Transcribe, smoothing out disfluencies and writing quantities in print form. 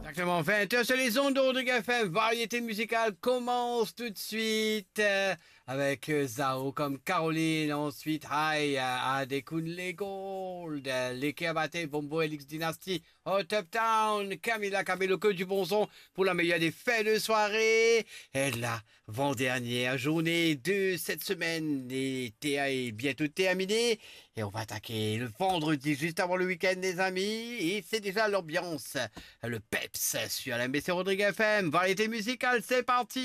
Exactement, 20h sur les ondes de Rodrigue FM. Variété musicale commence tout de suite avec Zao comme Caroline. Ensuite, High, Adekun Les Gold, Les Keabate, Bombo Elix Dynasty, Hot Uptown, Camila Cabello, que du bon son pour la meilleure des fêtes de soirée. Et la avant-dernière journée de cette semaine. L'été est bientôt terminé et on va attaquer le vendredi juste avant le week-end, les amis. Et c'est déjà l'ambiance, le peps sur la MBC Rodrigue FM. Variété musicale, c'est parti!